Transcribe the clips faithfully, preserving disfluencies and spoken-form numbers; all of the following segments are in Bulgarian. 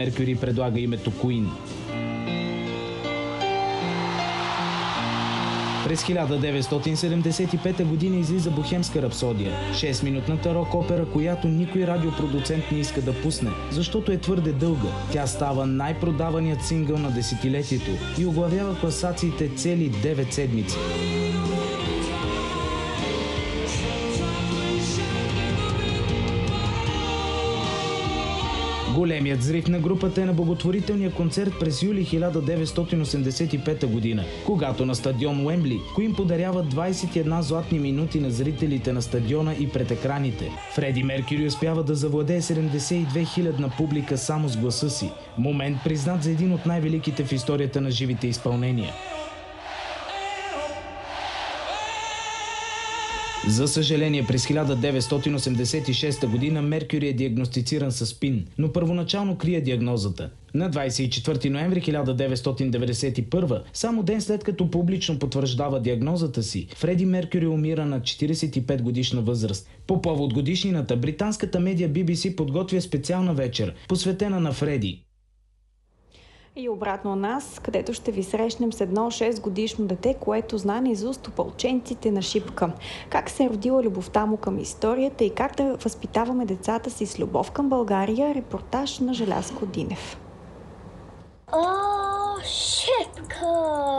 Меркюри предлага името Queen. През хиляда деветстотин седемдесет и пета година излиза Бохемска рапсодия, шестминутната рок-опера, която никой радиопродуцент не иска да пусне, защото е твърде дълга. Тя става най-продаваният сингъл на десетилетието и оглавява класациите цели девет седмици. Големият взрив на групата е на благотворителния концерт през юли хиляда деветстотин осемдесет и пета година, когато на стадион Уембли Queen подарява двадесет и една златни минути на зрителите на стадиона и пред екраните. Фреди Меркюри успява да завладее седемдесет и две хилядна публика само с гласа си. Момент признат за един от най-великите в историята на живите изпълнения. За съжаление, през хиляда деветстотин осемдесет и шеста година Меркюри е диагностициран със спин, но първоначално крие диагнозата. На двадесет и четвърти ноември хиляда деветстотин деветдесет и първа, само ден след като публично потвърждава диагнозата си, Фреди Меркюри умира на четиридесет и пет годишна възраст. По повод годишнината, британската медия Би Би Си подготвя специална вечер, посветена на Фреди. И обратно нас, където ще ви срещнем с едно шестгодишно дете, което знае наизуст опълченците на Шипка. Как се е родила любовта му към историята и как да възпитаваме децата си с любов към България, репортаж на Желязко Динев. О, Шипка!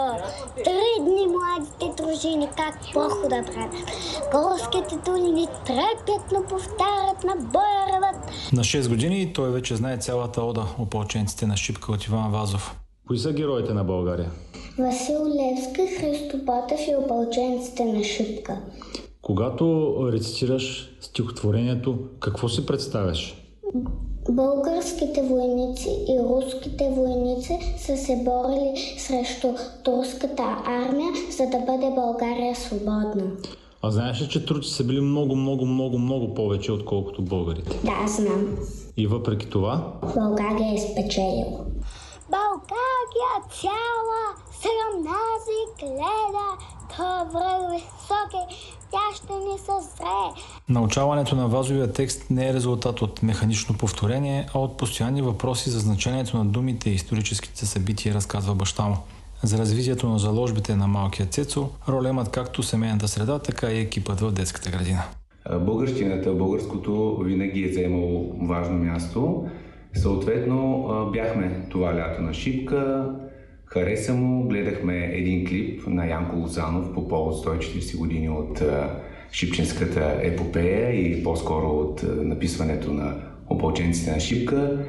Три дни младите дружини как похода правят. Горските долини трепетно повтарят на боя реват. На шест години той вече знае цялата ода опълченците на Шипка от Иван Вазов. Кои са героите на България? Васил Левски, Христо Ботев и опълченците на Шипка. Когато рецитираш стихотворението, какво си представяш? Българските войници и руските войници са се борили срещу турската армия, за да бъде България свободна. А знаеш ли, че турци са били много, много, много, много повече, отколкото българите? Да, знам. И въпреки това? България е спечелила. България цяла сега нази гледа, това връх високи, тя ще ни съзре. Научаването на Вазовия текст не е резултат от механично повторение, а от постоянни въпроси за значението на думите и историческите събития, разказва баща му. За развитието на заложбите на малкия Цецо роля имат както семейната среда, така и екипът в детската градина. Българщината, българското винаги е заемало важно място. Съответно, бяхме това лято на Шипка, хареса му, гледахме един клип на Янко Лозанов по повод сто и четиридесет години от шипченската епопея и по-скоро от написването на опълченците на Шипка.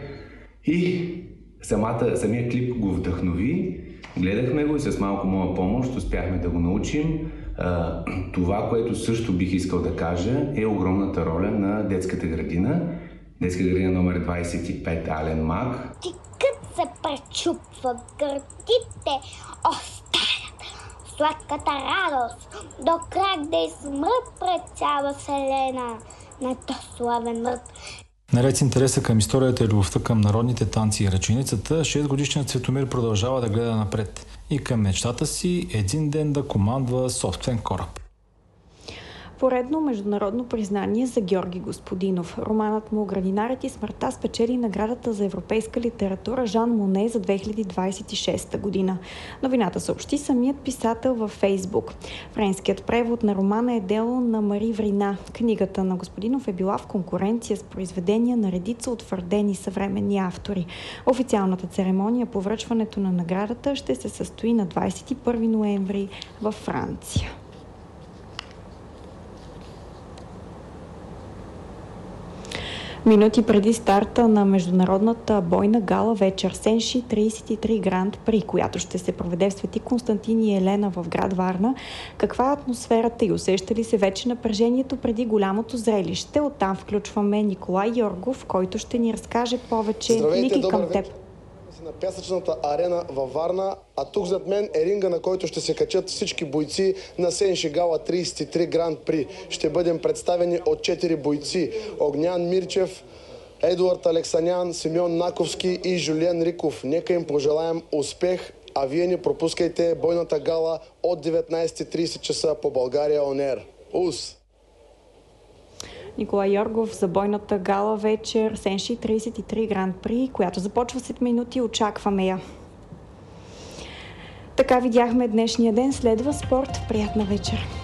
И самата, самия клип го вдъхнови. Гледахме го и с малко моя помощ успяхме да го научим. Това, което също бих искал да кажа, е огромната роля на детската градина. Детска градина номер двадесет и пет Ален Мак. Ти кът се пречупва, гърдите оставят сладката радост, до крак да измрът пред цяла вселена на то славен ръд. Наред с интереса към историята и любовта към народните танци и ръченицата, шестгодишният Цветомир продължава да гледа напред и към мечтата си един ден да командва собствен кораб. Поредно международно признание за Георги Господинов. Романът му "Градинарят и смъртта" спечели наградата за европейска литература Жан Моне за две хиляди двадесет и шеста година. Новината съобщи самият писател във Фейсбук. Френският превод на романа е дело на Мари Врина. Книгата на Господинов е била в конкуренция с произведения на редица утвърдени съвременни автори. Официалната церемония по връчването на наградата ще се състои на двадесет и първи ноември във Франция. Минути преди старта на международната бойна гала вечер Сенши тридесет и три Гранд При, която ще се проведе в Свети Константин и Елена в град Варна, каква е атмосферата и усеща ли се вече напрежението преди голямото зрелище? Оттам включваме Николай Йоргов, който ще ни разкаже повече. Здравейте, Ники, към добър теб. вечер. На пясъчната арена във Варна, а тук зад мен е ринга, на който ще се качат всички бойци на Сенши гала тридесет и три Гранд При. Ще бъдем представени от четири бойци: Огнян Мирчев, Едуард Алексанян, Симеон Наковски и Жулиен Риков. Нека им пожелаем успех, а вие не пропускайте бойната гала от деветнадесет и тридесет часа по България Он Ер. Ус! Николай Йоргов за бойната гала вечер Сенши тридесет и три Гран При, която започва след минути. Очакваме я. Така видяхме днешния ден. Следва спорт. Приятна вечер!